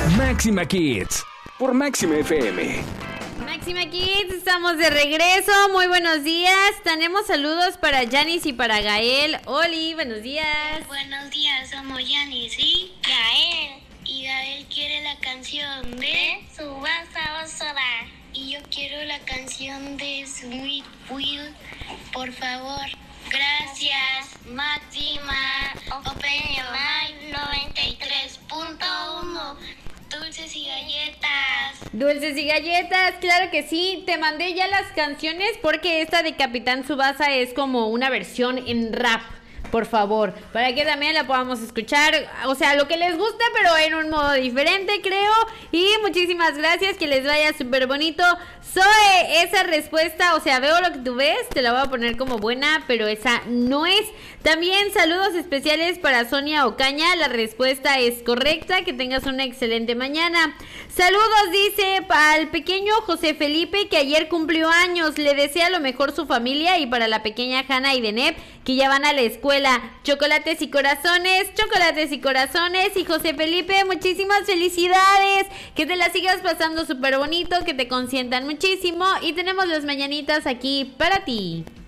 Máxima Kids por Máxima FM. Máxima Kids, estamos de regreso. Muy buenos días. Tenemos saludos para Yanis y para Gael. Oli, buenos días. Buenos días, somos Yanis y Gael. Y Gael quiere la canción de Tsubasa Ozora. Y yo quiero la canción de Sweet Will. Por favor. Gracias, Máxima. Open Your Mind 93.1. Dulces y galletas. Dulces y galletas, claro que sí. Te mandé ya las canciones porque esta de Capitán Tsubasa es como una versión en rap. Por favor, para que también la podamos escuchar, o sea, lo que les gusta, pero en un modo diferente, creo. Y muchísimas gracias, que les vaya súper bonito. Zoe, esa respuesta, o sea, veo lo que tú ves, te la voy a poner como buena, pero esa no es. También saludos especiales para Sonia Ocaña, la respuesta es correcta, que tengas una excelente mañana. Saludos, dice, para el pequeño José Felipe, que ayer cumplió años, le desea lo mejor su familia, y para la pequeña Hanna y Deneb, que ya van a la escuela. Chocolates y corazones, y José Felipe, muchísimas felicidades, que te la sigas pasando súper bonito, que te consientan muchísimo, y tenemos las mañanitas aquí para ti.